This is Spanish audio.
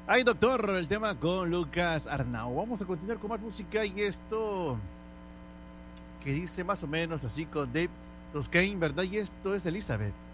Ay, doctor, el tema con Lucas Arnau. Vamos a continuar con más música y esto que dice más o menos así con Dave Toscane, ¿verdad? Y esto es Elizabeth.